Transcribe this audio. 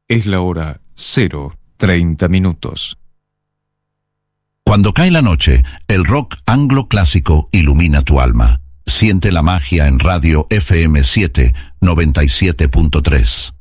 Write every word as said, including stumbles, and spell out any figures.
Es la hora cero treinta minutos. Cuando cae la noche, el rock anglo clásico ilumina tu alma. Siente la magia en Radio F M siete noventa y siete punto tres.